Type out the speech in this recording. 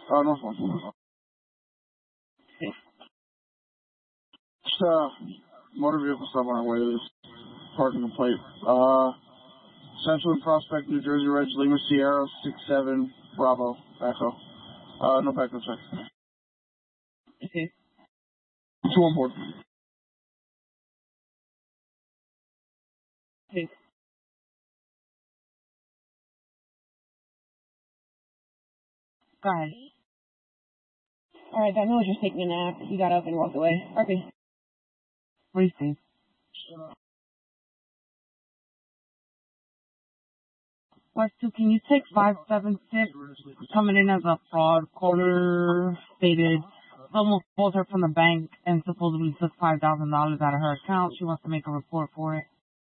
Northwest. Okay. Just, motor vehicle stop on our way to this parking plate. Central and Prospect, New Jersey, Reg, Lima Sierra, 67, Bravo, Echo. No background check. Okay. 2 on board. Okay. Guys. Alright, that was just taking a nap. He got up and walked away. Okay. What do you think? Plus 2, can you take 576 coming in as a fraud caller stated someone called her from the bank and supposedly took $5,000 out of her account. She wants to make a report for it.